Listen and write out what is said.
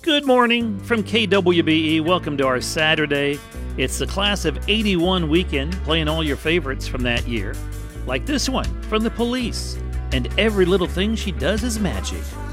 Good morning from KWBE. Welcome to our Saturday. It's the class of '81 weekend, playing all your favorites from that year, like this one from The Police. And every little thing she does is magic.